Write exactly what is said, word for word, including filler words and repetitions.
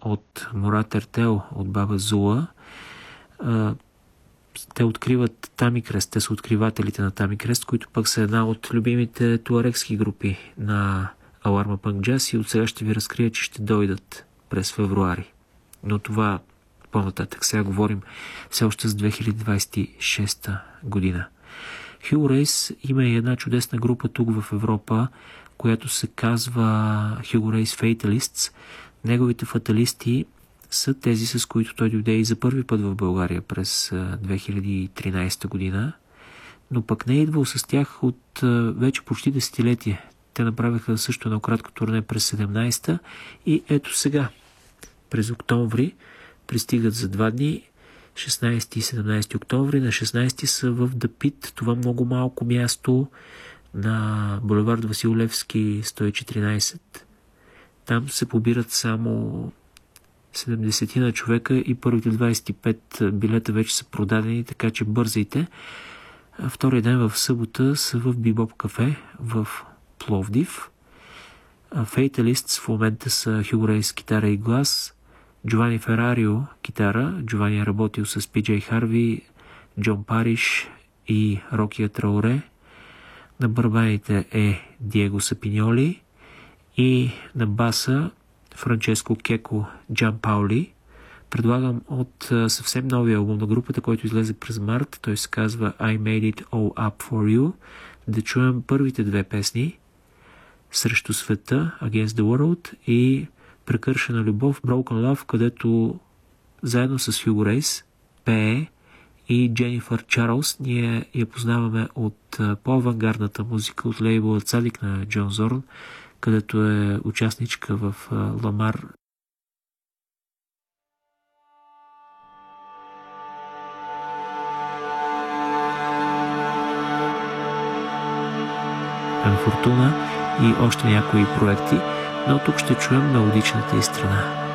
от Мурат Ертел, от Баба Зула. Те откриват Тами Крест, те са откривателите на Тами Крест, които пък са една от любимите туарекски групи на Аларма Пънк Джаз и от сега ще ви разкрия, че ще дойдат през февруари. Но това по-нататък. Сега говорим все още с две хиляди двадесет и шеста година. Hugo Race има и една чудесна група тук в Европа, която се казва Hugo Race Fatalists. Неговите фаталисти са тези, с които той дойде и за първи път в България през две хиляди и тринадесета година, но пък не е идвал с тях от вече почти десетилетие. Те направиха също едно кратко турне през седемнадесета и ето сега, през октомври, пристигат за два дни, шестнадесети и седемнадесети октомври. На шестнадесети са в Дъпит, това много малко място на булевард Васил Левски сто и четиринадесет. Там се побират само седемдесет на човека и първите двадесет и пет билета вече са продадени, така че бързайте. Втория ден в събота са в Бибоп кафе в Пловдив. Fatalists в момента са Hugo Race китара и глас, Джовани Ферарио китара, Джовани е работил с Пи Джей Харви, Джон Париш и Рокия Трауре. На барабаните е Диего Сапиньоли и на баса Франческо Кеко Джампаули. Предлагам от съвсем новия албум на групата, който излезе през март, той се казва I Made It All Up For You, да чуем първите две песни Срещу света, Against the World и Прекършена любов, Broken Love, където заедно с Hugo Race пее и Дженифър Чарлз. Ние я познаваме от по-авангардната музика, от лейбъла Цадик на Джон Зорн, където е участничка в Ламар. Фортуна и още някои проекти, но тук ще чуем мелодичната й страна.